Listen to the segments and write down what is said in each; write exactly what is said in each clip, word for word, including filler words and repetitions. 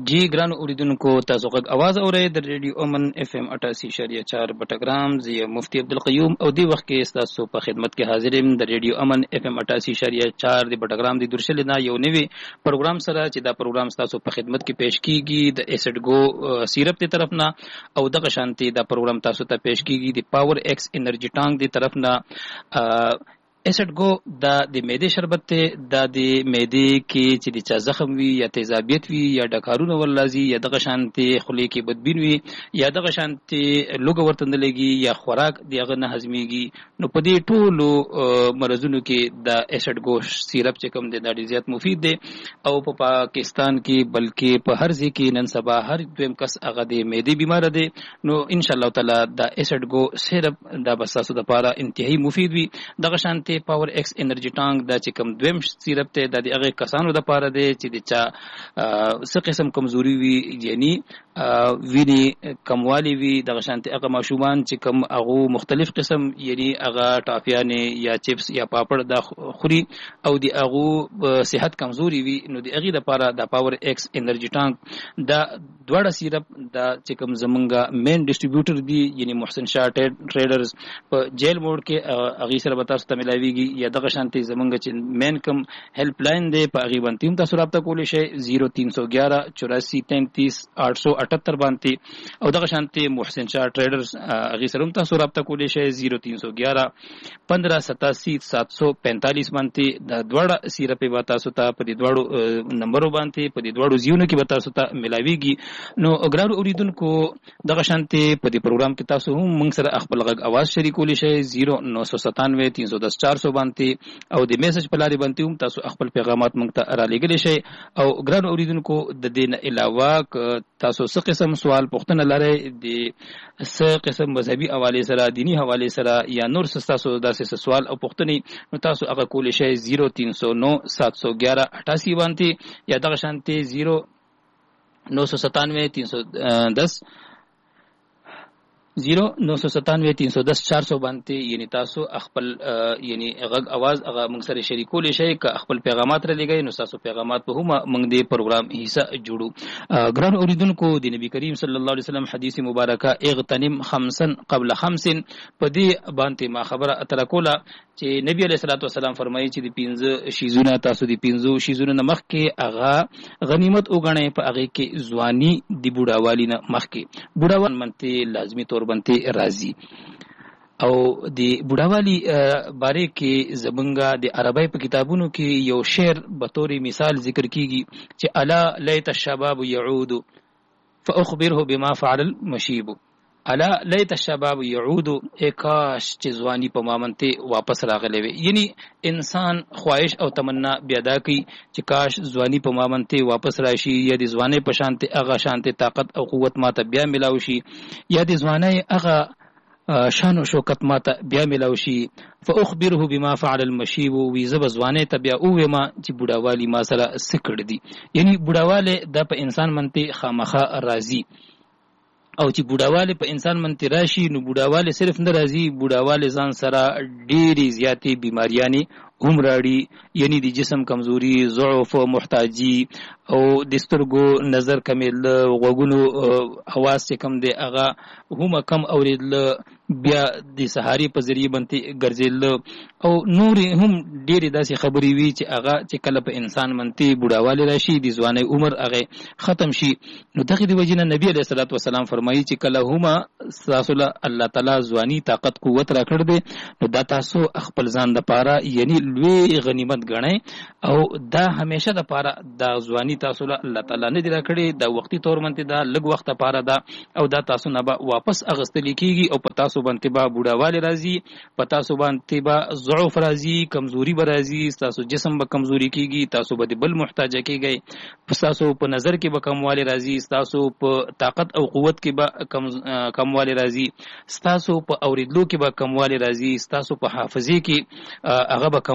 जी ګرانو اوریدونکو تاسو غږ اواز اورئ د ریډیو امن اف ام اٹھاسی اشاریه چار بټګرام زه مفتی عبدالقیوم او دی وخت کې تاسو په خدمت کې حاضر یم د ریډیو امن اف ام اٹھاسی اشاریه چار د بټګرام د درشل نه یو نوی پروګرام سره چې دا پروګرام تاسو په خدمت کې پیش کیږي د ایسډ گو سیرپ دی طرف نه او دغه شانتي دا پروګرام تاسو ته پیش کیږي د پاور ایکس انرژي ټانک دی طرف نه ایسډ گو دا د معدې شربت ته دا د معدې کې چې د چا زخم وي یا تیزابیت وي یا ډکارونه ولازي یا دغه شانتي خولې کې بدبین وي یا دغه شانتي لوګ ورته نه لګي یا خوراک دغه نه هضميږي نو په دې ټولو مرزونو کې دا ایسډ گو سیرپ چې کوم دی دا ډیر زیات مفید دی او په پا پاکستان کې بلکې په هر ځای کې نن سبا هر دویم کس هغه د معدې بیمار دی نو ان شاء الله تعالی دا ایسډ گو سیرپ دا بس تاسو د لپاره انتهایی مفید وي دغه شانتي پاور ایکس انرژي ټانک دا چې کوم دویم سیرپ ته د هغه کسانو د پاره دی چې د چا څه قسم کمزوري وي یعنی ویني کموالی وي دغه شانتي هغه ماشومان چې کوم هغه مختلف قسم یعنی هغه ټافیانه یا چپس یا پاپړ د خوري او د هغه صحت کمزوري وي نو د هغه د پاره د پاور ایکس انرژي ټانک دا دوړه سیرپ دا چې کوم زمونږه مین ډسټریبیوټر دی یعنی محسن شاه ټریډرز په جیل موډ کې هغه سره به تاسو ته ملاويږي یا دغه شانتي زمونږ چې مین کم هیلپ لاین دی په هغه باندې هم تاسو رابطه کولی شئ صفر تین سو گیارہ چوراسی تینتیس آٹھ سو اٹھتر باندې او دغه شانتي محسن شاه ټریډرز هغه سره هم تاسو رابطه کولی شئ صفر تین سو گیارہ پندرہ ستاسی سات سو پینتالیس باندې د دوړه سیرپ به تاسو ته په دې دوړو نمبرو باندې په دې دوړو زیونو کې به تاسو ته ملاويږي نو ګرانو اوریدونکو دغه شانتي په دې پروګرام کې تاسو هم موږ سره خپل غږ اواز شریکولی شئ صفر نو سو ستانوے تین سو دس چار سو باندې او د میسج په لارې باندې هم تاسو خپل پیغامات موږ ته را لېږلی شئ او ګرانو اوریدونکو د دې نه علاوه تاسو څه قسم سوال پوښتنه لرئ د څه قسم مذهبي حواله سره دینی حواله سره یا نور تاسو داسې سوال او پوښتنې نو تاسو هغه کولی شئ صفر تین سو نو سات سو گیارہ اٹھاسی باندې یا دغه شانتي صفر نو سو ستانوے تین سو دس زیرو نو سو ستانوے تین سو دس چار سو باندې یعنی تاسو خپل یعنی غږ اواز هغه موږ سره شریکولی شئ که خپل پیغامات را لګئ نو تاسو پیغامات په هم موږ د پروګرام حصہ جوړو ګران اوریدونکو د نبی کریم صلی الله علیه وسلم حدیث مبارکه اغتنم خمسا قبل خمس په دې باندې ما خبره اتر کوله چې نبی علیه الصلاۃ والسلام فرمایي چې د پنځه شیزونه تاسو د پنځه شیزونه مخ کې هغه غنیمت وګڼئ په هغه کې ځواني د بوډاوالي نه مخ کې بوډاوال منته لازمی طور باندې راځي او د بوډاوالي باره کې زبنګا د عربی په کتابونو کې یو شعر به تور مثال ذکر کیږي چې الا لیت الشباب يعود فاخبره بما فعل المشيب الا لیت الشباب يعود اکاش چې ځواني په مامنته واپس راغلی وي یعنی انسان خواهش او تمنا بیا دا کوي چې کاش ځواني په مامنته واپس راشي یا د ځواني په شانته هغه شانته طاقت او قوت ماته بیا ملاو شي یا د ځواني هغه شان او شوکت ماته بیا ملاو شي فاخبره بما فعل المشيب وی زب ځواني ته بیا او ما چې بوډاوالي ما سره سکړ دي یعنی بوډاواله د په انسان منته خامخه راضي او چې بوډاواله په انسان منته راشي نو بوډاواله صرف نه راځي بوډاواله ځان سره ډېری زیاتې بیماریانه هم راړي یعنی د جسم کمزوري ضعف محتاجي او د سترګو نظر کمیل غوګونو حواس کم دي هغه هم کم اوریدل بیا د سهاري په ذریعہ باندې ګرځیل او نور هم ډېری داسې خبرې وی چې هغه چې کله په انسان منته بوډاواله راشي د ځواني عمر هغه ختم شي نو دغه د وجنه نبی عليه الصلاه والسلام فرمایي چې کله هما رسول الله تعالی ځواني طاقت قوت راکړ دي نو دا تاسو خپل ځان د پاره یعنی لوی غنیمت غنئ او دا همیشه د پاره دا ځواني تاسو الله تعالی نه دی راکړي دا وختي تور منته دا لږ وخت لپاره دا او دا تاسو نه واپس اغستل کیږي او په تاسو باندې با بوډاواله راځي په تاسو باندې با ضعف راځي کمزوري به راځي تاسو جسم به کمزوري کیږي تاسو به بل محتاج کیږي تاسو په نظر کې به کمواله راځي تاسو په طاقت او قوت کې به کم کمواله راځي تاسو په اوریدلو کې به کمواله راځي تاسو په حافظه کې هغه به کم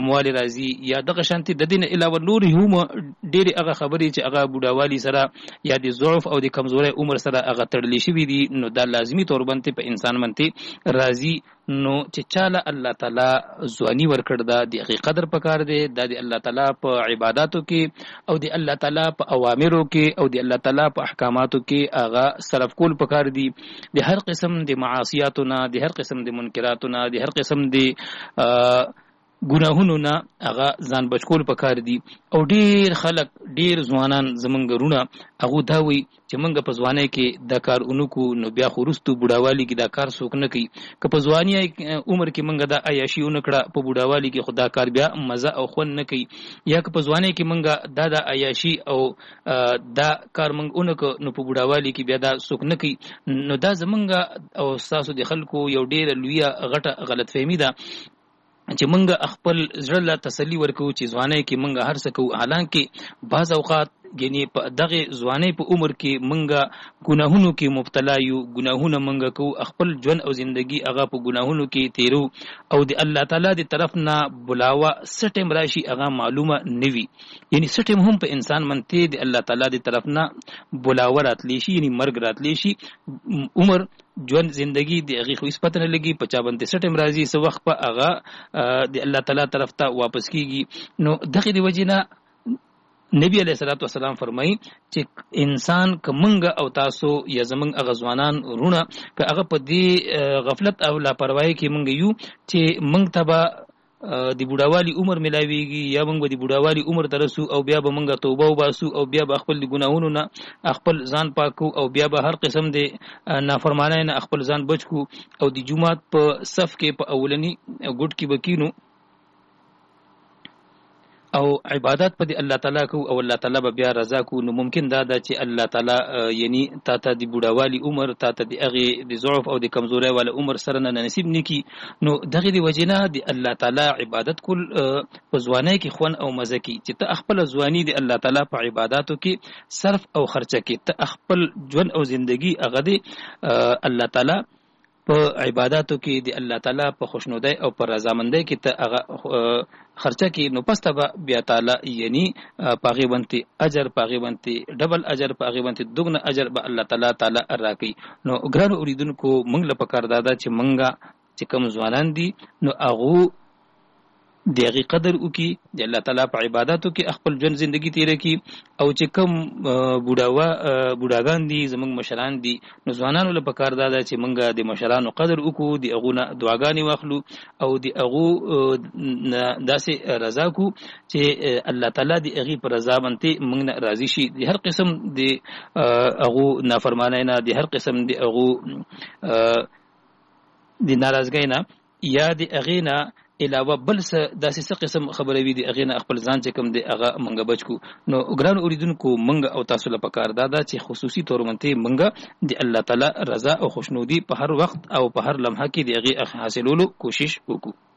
کموالی راځي یا دغه شانتي د دین علاوه نور هم ډېرې هغه خبرې چې هغه بوډاوالي سره یا د ضعف او د کمزوري عمر سره هغه تړلې شوي دي نو دا لازمي طور باندې په انسان باندې راځي نو چې چاله الله تعالی ځواني ورکړ دا د هغې قدر پکار دی دا د الله تعالی په عباداتو کې او د الله تعالی په اوامرو کې او د الله تعالی په احکاماتو کې هغه صرف کول پکار دي د هر قسم د معاصیاتو نه د هر قسم د منکراتو نه د هر قسم د ګناهونو نه هغه ځان بچکول پکار دي او ډیر خلک ډیر ځوانان زمونږ رونه هغه دا وي چې مونږ په ځوانۍ کې دا کار اونکو نو بیا خو وروستو بوډاوالي کې دا کار څوک نه کوي که په ځوانۍ عمر کې مونږ دا عیاشي ونه کړه په بوډاوالي کې خو دا کار بیا مزه او خوند نه کوي یا که په ځوانۍ کې مونږ دا د عیاشي او دا کار مونږ اونکو نو په بوډاوالي کې بیا دا څوک نه کوي نو دا زمونږ او ستاسو د خلکو یو ډیره لویه غټه غلطفهمي ده چې مونږ خپل زړه له تسلی ورکو چې ځوانۍ کې مونږ هر څه کوو حالانکه بعض اوقات یعنی په دغه ځوانۍ په عمر کې مونږ ګناهونو کې مبتلا یو ګناهونه مونږ کوو خپل ژوند او زندگی هغه په ګناهونو کې تیرو او د الله تعالی د طرف نه بلاوه سټم راشي هغه معلومه نوي یعنی سټم هم په انسان منته د الله تعالی د طرف نه بلاوه راتلی شي یعنی مرګ راتلی شي عمر ژوند زندگی د هغې خو هېڅ پته نه لګي په چا باندې څه ټایم راځي څه وخت په هغه د الله تعالی طرف ته واپس کیږي نو دغې د وجې نه نبی علیه الصلاۃ والسلام فرمایي چې انسان که مونږ او تاسو یا زمونږ هغه ځوانان وروڼه که هغه په دې غفلت او لاپرواهۍ کې مونږ یو چې مونږ ته به د بوډاوالي عمر ملاویږي یا موږ به د بوډاوالي عمر ته رسو او بیا به موږ توبه وباسو او بیا به خپل د ګناهونو نه خپل ځان پاکو او بیا به هر قسم د نافرمانۍ نه خپل ځان بچ کو او د جومات په صف کې په اولني ګوټ کې به کینو او عبادت په دی الله تعالی کو او الله تعالی به بیا رضا کو نو ممکن دا ده چې الله تعالی یعنی تا ته د بوډاوالي عمر تا ته د هغې د ضعف او د کمزورۍ والا عمر سره نه نصیب نکي نو دغې د وجې نه د الله تعالی عبادت کول په ځوانۍ کې خوند او مزه کی چې ته خپله ځواني د الله تعالی په عباداتو کې صرف او خرچه کې ته خپل ژوند او زندگی هغه د الله تعالی په عباداتو کې د الله تعالی په خوشنودۍ او په رضامندۍ کې ته هغه خرچه کې نو پس ته به بیا تعالی یعنی په هغې باندې اجر په هغې باندې ډبل اجر په هغې باندې دوګنه اجر به الله تعالی تعالی راکوي نو ګرانو اورېدونکو موږ له پکار دا ده چې موږ چې کوم ځوانان دي نو هغو د هغې قدر وکړي د الله تعالی په عباداتو کې خپل ژوند زندگی تېره کړي او چې کوم بوډاوا بوډاګان دي زموږ مشران دي نو ځوانانو له پکار دا ده چې موږ د مشرانو قدر وکړو د هغو نه دعاګانې واخلو او د هغو داسې رضا کړو چې الله تعالی د هغې په رضا باندې موږ نه راضي شي د هر قسم د هغو نافرمانۍ نه د هر قسم د هغو د ناراضګۍ نه یا د هغې نه علاوه بل څه داسې څه قسم خبره وي د هغې نه خپل ځان چې کوم دی هغه موږ بچ کړو نو ګرانو اورېدونکو موږ او تاسو له پکار دا ده چې خصوصي طور باندې موږ د الله تعالی رضا او خوشنودي په هر وخت او په هر لمحه کې د هغې حاصلولو کوشش وکړو